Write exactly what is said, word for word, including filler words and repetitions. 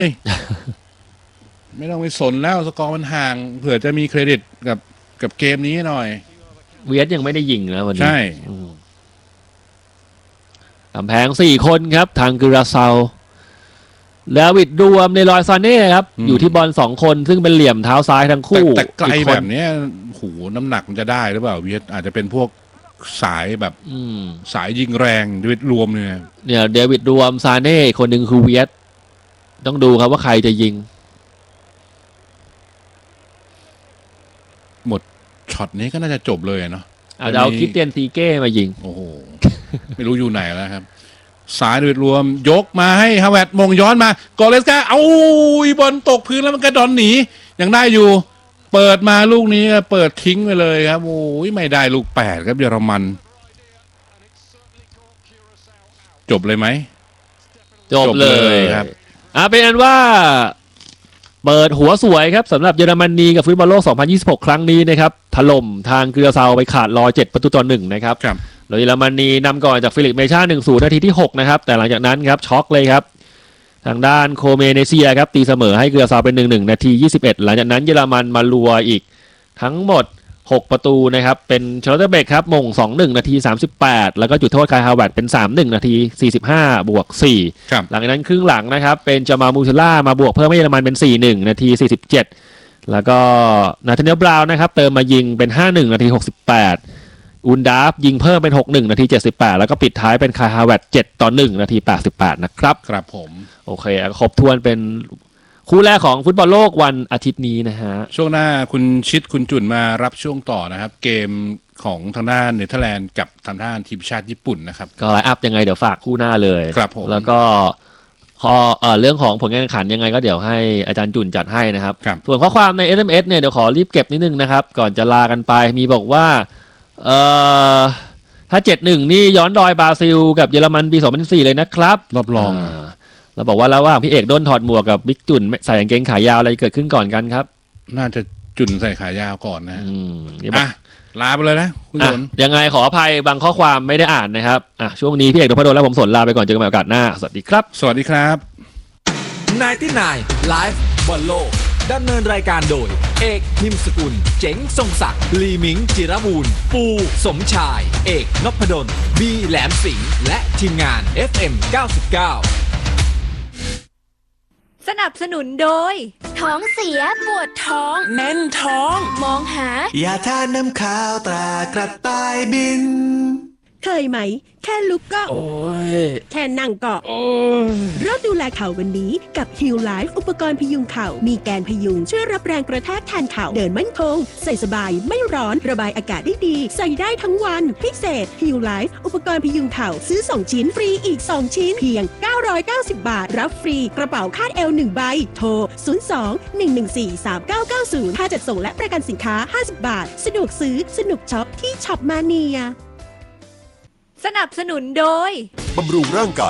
เอ้ย ไม่ต้องไปสนแล้วสกอร์มันห่างเผื่อจะมีเครดิตกับกับเกมนี้หน่อยเวียดยังไม่ได้ยิงนะวันนี้ใช่กำแพงสี่คนครับทางกุราเซาแล้ววิดรวมในลอยซาเน่ครับอยู่ที่บอลสองคนซึ่งเป็นเหลี่ยมเท้าซ้ายทั้งคู่แต่ไกลแบบนี้หูน้ำหนักมันจะได้หรือเปล่าเวียดอาจจะเป็นพวกสายแบบสายยิงแรงเดวิดรวมเนี่ยเนี่ยเดวิดรวมซาเน่คนหนึ่งคือเวียดต้องดูครับว่าใครจะยิงหมดช็อตนี้ก็น่าจะจบเลยเนาะเอาเอาคิดเตียนซีเก้มายิงโอ้โหไม่รู้อยู่ไหนแล้วครับสายเดวิดรวมยกมาให้ฮาวเวิร์ดมงย้อนมากอเลสกาเอาบอลตกพื้นแล้วมันกระดอนหนียังได้อยู่เปิดมาลูกนี้เปิดทิ้งไปเลยครับโอ้ยไม่ได้ลูกแปดครับเยอรมันจบเลยไหมจบเลยครับอ่าเป็นอันว่าเปิดหัวสวยครับสำหรับเยอรมนีกับฟุตบอลโลกสองพันยี่สิบหกครั้งนี้นะครับถล่มทางกุราเซาไปขาดรอยเจ็ดประตูต่อหนึ่งนะครับโดยเยอรมนีนำก่อนจากฟิลิปเมชา หนึ่งศูนย์ นาทีที่หกนะครับแต่หลังจากนั้นครับช็อกเลยครับทางด้านโคเมเนเซียครับตีเสมอให้กุราเซาเป็น หนึ่งหนึ่ง นาทียี่สิบเอ็ดหลังจากนั้นเยอรมันมาลัวอีกทั้งหมดหกประตูนะครับเป็นชาร์ลอตเบคครับมง สองหนึ่ง นาทีสามสิบแปดแล้วก็จุดโทษคายฮาวเวิร์ดเป็น สามหนึ่ง นาทีสี่สิบห้าบวกสี่หลังจากนั้นครึ่งหลังนะครับเป็นจามามูซาล่ามาบวกเพิ่มให้เยอรมันเป็น สี่หนึ่ง นาทีสี่สิบเจ็ดแล้วก็นาธาเนียลบราวน์นะครับเติมมายิงเป็น ห้าหนึ่ง นาทีหกสิบแปดอุนดาฟยิงเพิ่มเป็น หกหนึ่ง นาทีเจ็ดสิบแปดแล้วก็ปิดท้ายเป็นคายฮาวเวิร์ดเจ็ดต่อหนึ่งนาทีแปดสิบแปดนะครับครับผมโอเคครบถ้วนเป็นคู่แรกของฟุตบอลโลกวันอาทิตย์นี้นะฮะช่วงหน้าคุณชิดคุณจุนมารับช่วงต่อนะครับเกมของทางด้านเนเธอร์แลนด์กับทางด้านทีมชาติญี่ปุ่นนะครับก็ไลน์อัพยังไงเดี๋ยวฝากคู่หน้าเลยครับผมแล้วก็พอเอ่อเรื่องของผลการแข่งขันยังไงก็เดี๋ยวให้อาจารย์จุนจัดให้นะครับส่วนข้อความใน เอส เอ็ม เอส เนี่ยเดี๋ยวขอรีบเก็บนิดนึงนะครับก่อนจะลากันไปมีบอกว่าเอ่อถ้า เจ็ดหนึ่ง นี่ย้อนรอยบราซิลกับเยอรมันปีสองพันสี่เลยนะครับรอบรองเราบอกว่าแล้วว่าพี่เอกด้นถอดหมวกกับบิ๊กจุนใส่กางเกงขายาวอะไรเกิดขึ้นก่อนกันครับน่าจะจุนใส่ขายาวก่อนนะอ่ะลาไปเลยนะคุณสนยังไงขออภัยบางข้อความไม่ได้อ่านนะครับอ่ะช่วงนี้พี่เอกนพดลและผมสนลาไปก่อนเจอกันใหม่โอกาสหน้าสวัสดีครับสวัสดีครับไนน์ตี้ไนน์ Live บอลโลกดำเนินรายการโดยเอกนิมสกุลเจ๋งทรงศักดิ์ลีมิงจิรบูรณ์ปูสมชายเอกนพดลบีแหลมสิงห์และทีมงาน เอฟ เอ็ม เก้าสิบเก้าสนับสนุนโดยท้องเสียปวดท้องแน่นท้องมองหายาทาน้ำข้าวตรากระต่ายบินเคยไหมแค่ลุกก็โอ้ยแค่นั่งก็โอ้ยเริ่มดูแลเข่าวันนี้กับ Heal Life อุปกรณ์พยุงเข่ามีแกนพยุงช่วยรับแรงกระแทกแทนเข่าเดินมั่นคงใส่สบายไม่ร้อนระบายอากาศได้ดีใส่ได้ทั้งวันพิเศษ Heal Life อุปกรณ์พยุงเข่าซื้อสองชิ้นฟรีอีกสองชิ้นเพียงเก้าร้อยเก้าสิบบาทรับฟรีกระเป๋าคาดเอวหนึ่งใบโทรศูนย์ สอง หนึ่ง หนึ่ง สี่ สาม เก้า เก้า ศูนย์ค่าจัดส่งและประกันสินค้าห้าสิบบาทสะดวกซื้อสนุกช็อปที่ช็อปมาเนียสนับสนุนโดยบำรุงร่างกาย